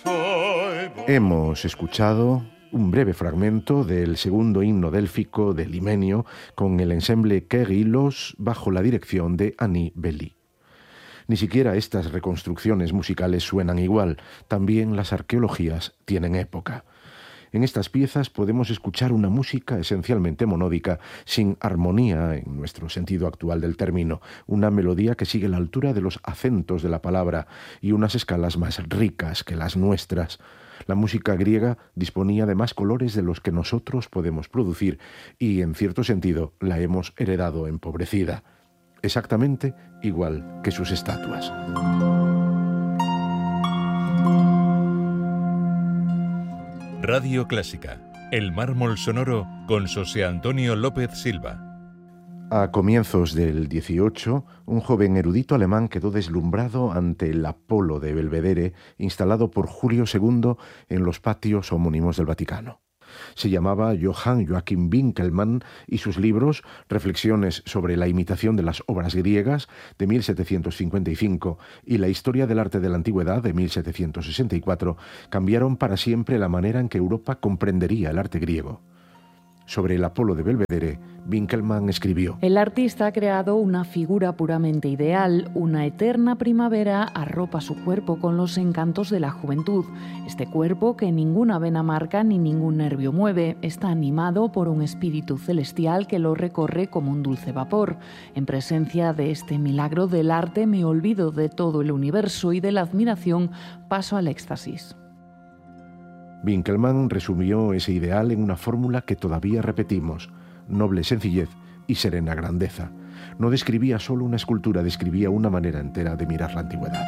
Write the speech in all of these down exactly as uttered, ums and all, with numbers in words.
Hemos escuchado un breve fragmento del segundo himno délfico del Himenio con el ensemble Kerylos bajo la dirección de Annie Belly. Ni siquiera estas reconstrucciones musicales suenan igual, también las arqueologías tienen época. En estas piezas podemos escuchar una música esencialmente monódica, sin armonía en nuestro sentido actual del término, una melodía que sigue la altura de los acentos de la palabra y unas escalas más ricas que las nuestras. La música griega disponía de más colores de los que nosotros podemos producir y, en cierto sentido, la hemos heredado empobrecida, exactamente igual que sus estatuas. Radio Clásica, el mármol sonoro con José Antonio López Silva. A comienzos del dieciocho, un joven erudito alemán quedó deslumbrado ante el Apolo de Belvedere instalado por Julio segundo en los patios homónimos del Vaticano. Se llamaba Johann Joachim Winckelmann y sus libros, Reflexiones sobre la imitación de las obras griegas, de mil setecientos cincuenta y cinco, y La historia del arte de la antigüedad, de mil setecientos sesenta y cuatro, cambiaron para siempre la manera en que Europa comprendería el arte griego. Sobre el Apolo de Belvedere, Winckelmann escribió: El artista ha creado una figura puramente ideal, una eterna primavera arropa su cuerpo con los encantos de la juventud. Este cuerpo, que ninguna vena marca ni ningún nervio mueve, está animado por un espíritu celestial que lo recorre como un dulce vapor. En presencia de este milagro del arte me olvido de todo el universo y de la admiración paso al éxtasis. Winckelmann resumió ese ideal en una fórmula que todavía repetimos: noble sencillez y serena grandeza. No describía solo una escultura, describía una manera entera de mirar la antigüedad.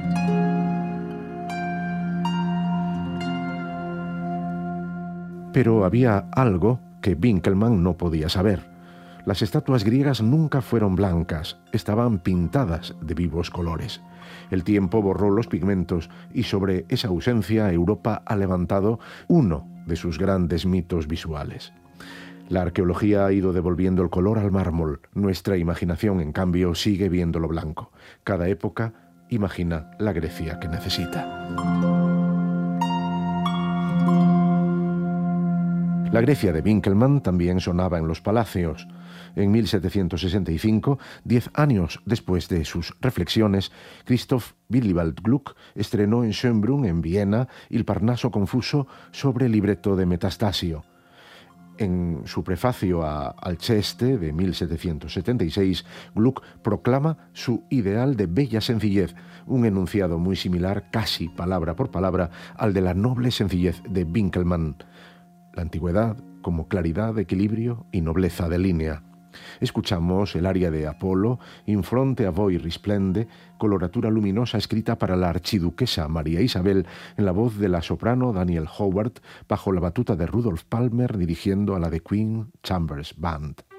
Pero había algo que Winckelmann no podía saber. Las estatuas griegas nunca fueron blancas, estaban pintadas de vivos colores. El tiempo borró los pigmentos y sobre esa ausencia Europa ha levantado uno de sus grandes mitos visuales. La arqueología ha ido devolviendo el color al mármol. Nuestra imaginación, en cambio, sigue viéndolo blanco. Cada época imagina la Grecia que necesita. La Grecia de Winckelmann también sonaba en los palacios. En mil setecientos sesenta y cinco, diez años después de sus reflexiones, Christoph Willibald Gluck estrenó en Schönbrunn, en Viena, Il Parnaso confuso sobre el libreto de Metastasio. En su prefacio a Alceste de mil setecientos setenta y seis, Gluck proclama su ideal de bella sencillez, un enunciado muy similar, casi palabra por palabra, al de la noble sencillez de Winckelmann. La antigüedad como claridad, equilibrio y nobleza de línea. Escuchamos el aria de Apolo, In fronte a voi risplende, coloratura luminosa escrita para la archiduquesa María Isabel en la voz de la soprano Daniel Howard, bajo la batuta de Rudolf Palmer dirigiendo a la The Queen Chambers Band.